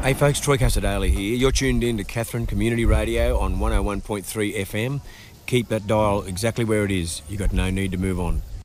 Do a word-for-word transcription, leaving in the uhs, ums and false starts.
Hey folks, Troy Casadale here. You're tuned in to Katherine Community Radio on one oh one point three F M. Keep that dial exactly where it is. You've got no need to move on.